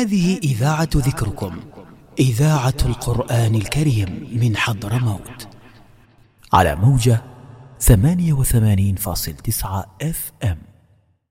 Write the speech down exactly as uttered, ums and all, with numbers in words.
هذه إذاعة ذكركم، إذاعة القرآن الكريم من حضرموت، على موجة ثمانية وثمانين فاصلة تسعة اف ام.